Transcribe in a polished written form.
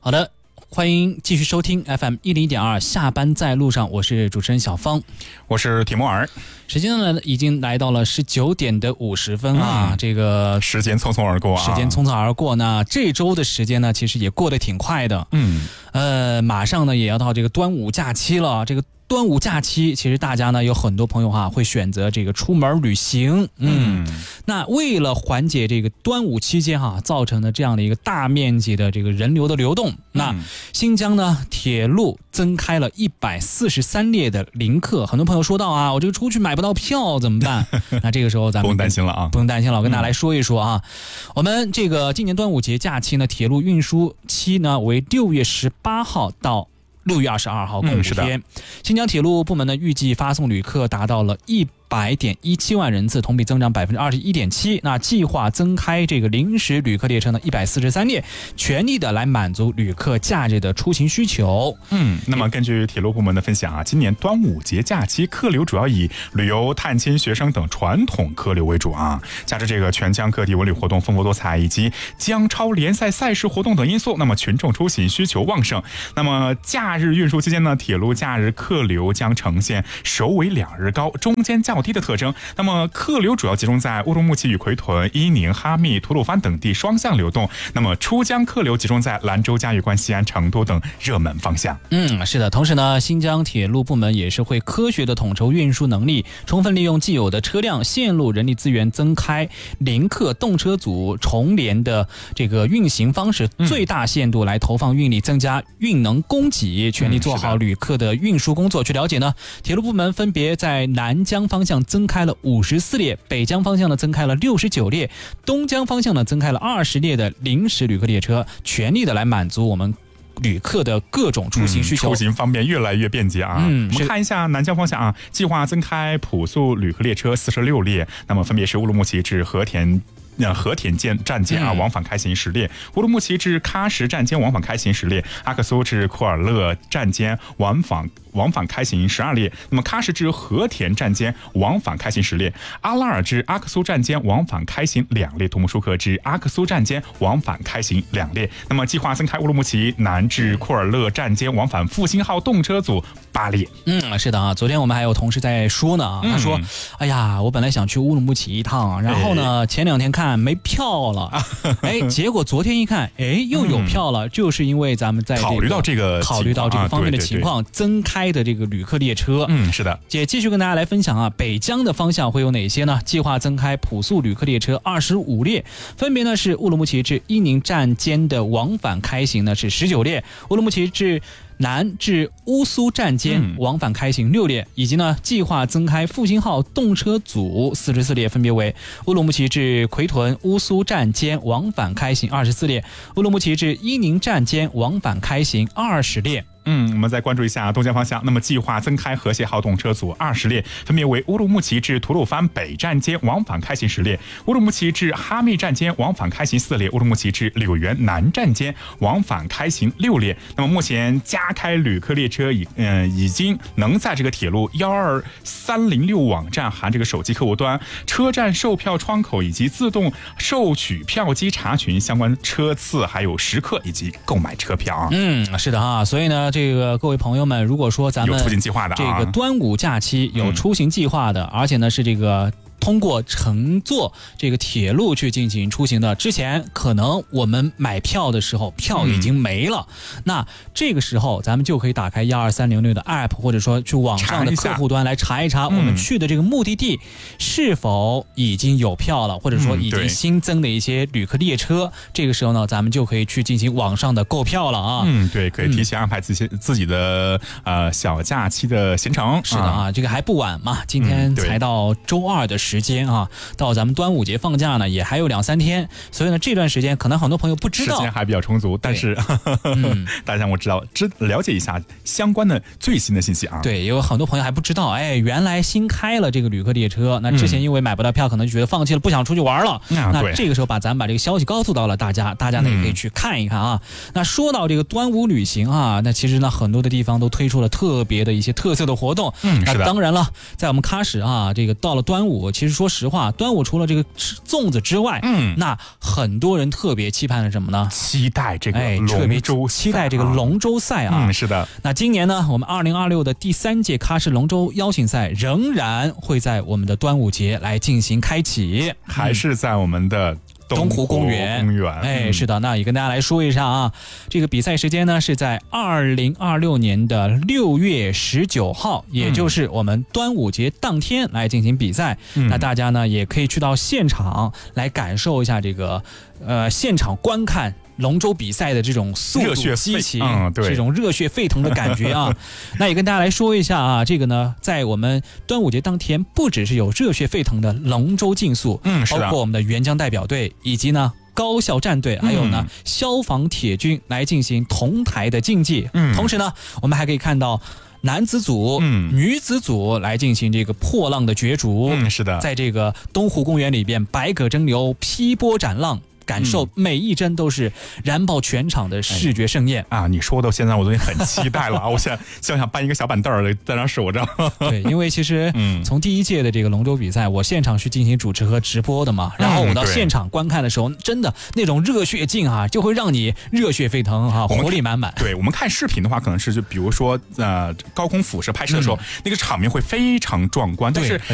好的，欢迎继续收听 FM101.2 下班在路上，我是主持人小芳， 我是铁木儿。 时间呢已经来到了19点的50分啊，这个时间匆匆而过啊， 时间匆匆而过呢。这周的时间呢，其实也过得挺快的。马上呢也要到这个端午假期了。这个端午假期，其实大家呢有很多朋友会选择这个出门旅行。那为了缓解这个端午期间造成的这样的一个大面积的这个人流的流动，那新疆呢铁路增开了143列的临客。很多朋友说到我这个出去买不到票怎么办？那这个时候咱们不用担心了啊， 不用担心了。我跟大家来说一说啊，我们这个今年端午节假期呢，铁路运输期呢为6月18号到6月22号，共5天。新疆铁路部门呢预计发送旅客达到了100.17万人次，同比增长21.7%。那计划增开这个临时旅客列车呢143列，全力的来满足旅客假日的出行需求。 那么根据铁路部门的分享今年端午节假期客流主要以旅游、探亲、学生等传统客流为主加之这个全疆各地文旅活动丰富多彩，以及江超联赛赛事活动等因素，那么群众出行需求旺盛。那么假日运输期间呢，铁路假日客流将呈现首尾2日高、中间较低的特征。那么客流主要集中在乌鲁木齐与奎屯、伊宁、哈密、吐鲁番等地双向流动。那么出疆客流集中在兰州、嘉峪关、西安、成都等热门方向。 是的。同时呢，新疆铁路部门也是会科学的统筹运输能力，充分利用既有的车辆、线路、人力资源，增开临客动车组重联的这个运行方式，最大限度来投放运力，增加运能供给，全力做好旅客的运输工作。据了解呢，铁路部门分别在南疆方向增开了54列，北疆方向呢增开了69列，东疆方向呢增开了20列的临时旅客列车，全力的来满足我们旅客的各种出行需求。 出行方面越来越便捷我们看一下南疆方向计划增开普速旅客列车46列，那么分别是乌鲁木齐至和田站间往返开行10列，乌鲁木齐至喀什站间往返开行10列，阿克苏至库尔勒站间往返开行12列，那么喀什至和田站间往返开行10列，阿拉尔至阿克苏站间往返开行2列，图木舒克至阿克苏站间往返开行2列。那么计划增开乌鲁木齐南至库尔勒站间往返复兴号动车组8列。 是的昨天我们还有同事在说呢他说哎呀，我本来想去乌鲁木齐一趟，然后呢前2天看没票了结果昨天一看又有票了，就是因为咱们在考虑到这个方面的情况，增开的这个旅客列车。 是的。 也继续跟大家来分享北疆的方向会有哪些呢？计划增开普速旅客列车25列，分别呢是乌鲁木齐至伊宁站间的往返开行呢是19列，乌鲁木齐至南至乌苏站间往返开行6列，以及呢计划增开复兴号动车组44列，分别为乌鲁木齐至奎屯乌苏站间往返开行24列，乌鲁木齐至伊宁站间往返开行20列。 我们再关注一下东疆方向，那么计划增开和谐号动车组20列，分别为乌鲁木齐至吐鲁番北站间往返开行10列，乌鲁木齐至哈密站间往返开行4列，乌鲁木齐至柳源南站间往返开行6列。那么目前加开旅客列车已经能在这个铁路12306网站含这个手机客户端、车站售票窗口以及自动售取票机查询相关车次，还有时刻以及购买车票是的所以呢这个各位朋友们，如果说咱们有出行计划的这个端午假期有出行计划的，而且呢是这个通过乘坐这个铁路去进行出行的，之前可能我们买票的时候票已经没了，那这个时候咱们就可以打开12306的 app， 或者说去网上的客户端来查一查我们去的这个目的地是否已经有票了，或者说已经新增的一些旅客列车，这个时候呢咱们就可以去进行网上的购票了对，可以提前安排自己的小假期的行程。 是的这个还不晚嘛，今天才到周2的时间到咱们端午节放假呢也还有2-3天，所以呢这段时间可能很多朋友不知道， 时间还比较充足，但是大家我了解一下相关的最新的信息对，有很多朋友还不知道原来新开了这个旅客列车，那之前因为买不到票可能就觉得放弃了，不想出去玩了那这个时候咱们把这个消息告诉到了大家呢也可以去看一看那说到这个端午旅行那其实呢很多的地方都推出了特别的一些特色的活动那当然了，在我们喀什这个到了端午其实说实话，端午除了这个吃粽子之外，那很多人特别期盼的什么呢？ 期待这个龙舟赛， 期待这个龙舟赛啊。 是的。 那今年呢，我们2026的第3届喀什龙舟邀请赛仍然会在我们的端午节来进行开启， 还是在我们的东湖公园。是的，那也跟大家来说一下啊，这个比赛时间呢是在2026年的6月19号，也就是我们端午节当天来进行比赛。那大家呢也可以去到现场来感受一下这个现场观看龙舟比赛的这种速度激情，这种热血沸腾的感觉啊。那也跟大家来说一下啊，这个呢，在我们端午节当天，不只是有热血沸腾的龙舟竞速，包括我们的援疆代表队以及呢高校战队，还有呢消防铁军来进行同台的竞技。同时呢，我们还可以看到男子组、女子组来进行这个破浪的角逐。 是的， 在这个东湖公园里边，百舸争流，劈波斩浪。感受每一帧都是燃爆全场的视觉盛宴啊！你说到现在，我都很期待了啊！我现在想搬一个小板凳儿在那守着。 对，因为其实从第1届的这个龙舟比赛，我现场去进行主持和直播的嘛，然后我到现场观看的时候，真的那种热血劲啊，就会让你热血沸腾啊，活力满满。 对，我们看视频的话，可能是就比如说高空俯视拍摄的时候，那个场面会非常壮观，但是